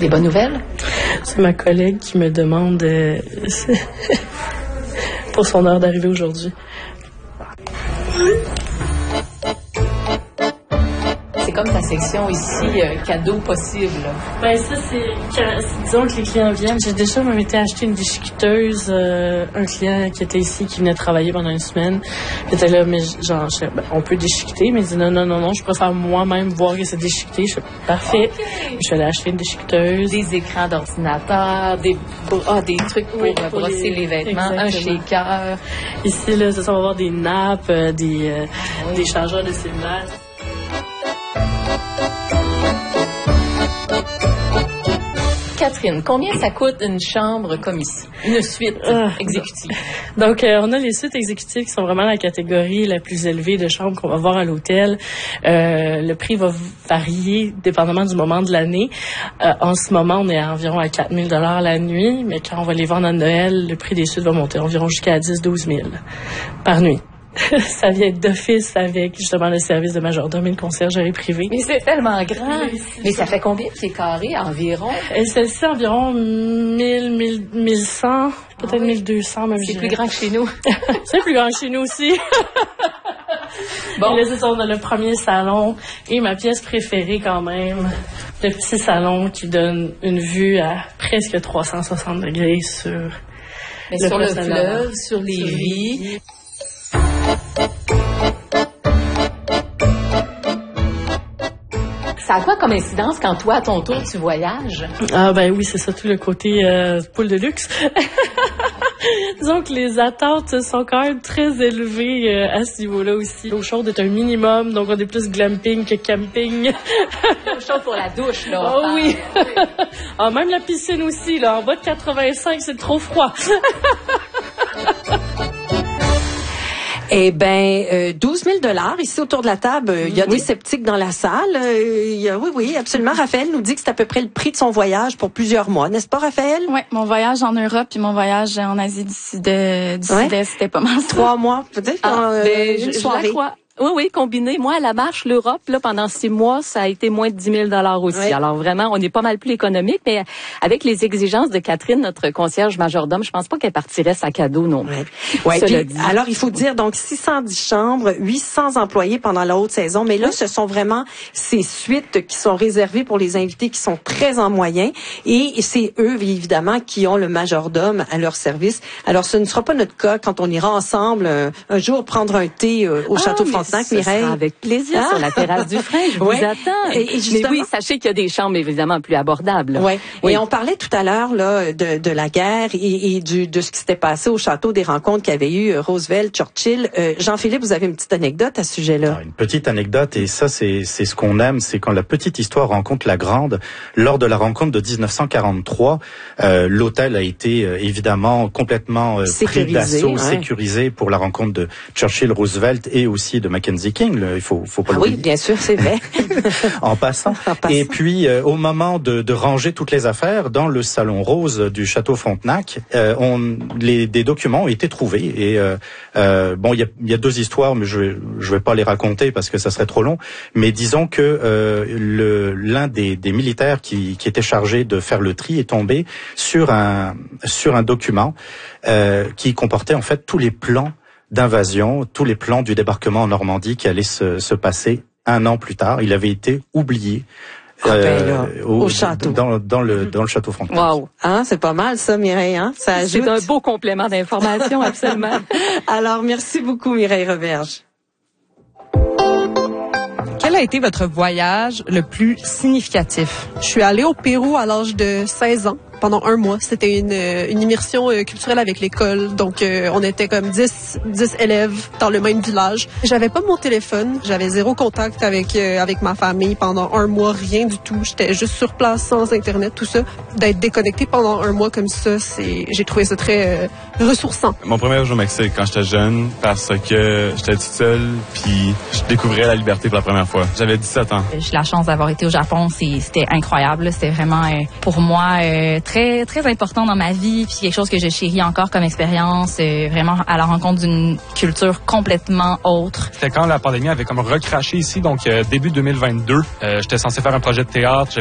Des bonnes nouvelles? C'est ma collègue qui me demande pour son heure d'arrivée aujourd'hui. C'est comme ta section ici, cadeau possible. Ben ça, disons que les clients viennent. J'ai déjà même été acheter une déchiqueteuse. Un client qui était ici, qui venait travailler pendant une semaine. J'étais là, mais genre, on peut déchiqueter. Mais il dit non, je préfère moi-même voir que c'est déchiqueté. Je suis parfait. Okay. Je suis allée acheter une déchiqueteuse. Des écrans d'ordinateur, des trucs pour brosser les vêtements, exactement. Un shaker. Ici, là, ça va avoir des nappes, des chargeurs de cellulaire. Catherine, combien ça coûte une chambre comme ici? Une suite exécutive? Donc, on a les suites exécutives qui sont vraiment la catégorie la plus élevée de chambres qu'on va voir à l'hôtel. Le prix va varier dépendamment du moment de l'année. En ce moment, on est environ à 4 000 $ la nuit, mais quand on va les vendre à Noël, le prix des suites va monter environ jusqu'à 10 000 $12 000 par nuit. Ça vient d'office avec justement le service de majordome et le conciergerie privée. Mais c'est tellement grand. Mais ça fait combien de pieds carrés environ? Celle-ci environ 1100, peut-être 1200 même. C'est plus grand que chez nous. C'est plus grand que chez nous aussi. Bon. Et là, c'est ça, on a le premier salon et ma pièce préférée quand même, le petit salon qui donne une vue à presque 360 degrés sur le fleuve, sur les Lévis. Ça a quoi comme incidence quand toi, à ton tour, tu voyages? Ah ben oui, c'est ça, tout le côté poule de luxe. Disons que les attentes sont quand même très élevées à ce niveau-là aussi. L'eau chaude est un minimum, donc on est plus glamping que camping. L'eau chaude pour la douche, là. Oh oui. Ah, même la piscine aussi, là. En bas de 85, c'est trop froid. Eh bien, 12 000 $ ici autour de la table. Il y a des sceptiques dans la salle. Oui, absolument. Raphaël nous dit que c'est à peu près le prix de son voyage pour plusieurs mois. N'est-ce pas, Raphaël? Oui, mon voyage en Europe puis mon voyage en Asie du Sud-Est, c'était pas mal. 3 mois, peut-être? Une soirée. Oui, combiné. Moi, à la marche, l'Europe, là, pendant 6 mois, ça a été moins de 10 000 $ aussi. Oui. Alors, vraiment, on est pas mal plus économique, mais avec les exigences de Catherine, notre concierge majordome, je pense pas qu'elle partirait sa cadeau non plus. Ouais. Alors, il faut dire, donc, 610 chambres, 800 employés pendant la haute saison, mais là, ce sont vraiment ces suites qui sont réservées pour les invités qui sont très en moyen, et c'est eux, évidemment, qui ont le majordome à leur service. Alors, ce ne sera pas notre cas quand on ira ensemble un jour prendre un thé au Château Frontenac. Mireille. Avec plaisir sur la terrasse du Frein, je vous attends. Et mais oui, sachez qu'il y a des chambres évidemment plus abordables. Oui. Et on parlait tout à l'heure là de la guerre et de ce qui s'était passé au château, des rencontres qu'il y avait eu Roosevelt, Churchill. Jean-Philippe, vous avez une petite anecdote à ce sujet-là? Alors, une petite anecdote, et ça c'est ce qu'on aime, c'est quand la petite histoire rencontre la grande. Lors de la rencontre de 1943, l'hôtel a été évidemment complètement pris d'assaut, sécurisé pour la rencontre de Churchill-Roosevelt et aussi de Mackenzie King, il faut pas l'oublier. Oui, bien sûr, c'est vrai. En passant. Et puis, au moment de ranger toutes les affaires, dans le salon rose du Château Frontenac, des documents ont été trouvés. Et il y a 2 histoires, mais je vais pas les raconter parce que ça serait trop long. Mais disons que l'un des militaires qui était chargé de faire le tri est tombé sur un document qui comportait en fait tous les plans d'invasion, tous les plans du débarquement en Normandie qui allait se passer 1 an plus tard. Il avait été oublié au château, dans le Château Frontenac. Wow, c'est pas mal ça, Mireille. Ça ajoute. C'est un beau complément d'information, absolument. Alors, merci beaucoup, Mireille Roberge. Quel a été votre voyage le plus significatif? Je suis allée au Pérou à l'âge de 16 ans. Pendant 1 mois. C'était une immersion culturelle avec l'école. Donc, on était comme 10 élèves dans le même village. J'avais pas mon téléphone. J'avais 0 contact avec ma famille pendant 1 mois. Rien du tout. J'étais juste sur place sans Internet, tout ça. D'être déconnecté pendant 1 mois comme ça, j'ai trouvé ça très ressourçant. Mon premier jour au Mexique quand j'étais jeune parce que j'étais toute seule puis je découvrais la liberté pour la première fois. J'avais 17 ans. J'ai la chance d'avoir été au Japon. C'était incroyable. C'était vraiment, pour moi, très, très important dans ma vie, puis quelque chose que je chéris encore comme expérience, vraiment à la rencontre d'une culture complètement autre. C'était quand la pandémie avait comme recraché ici, donc début 2022. J'étais censé faire un projet de théâtre.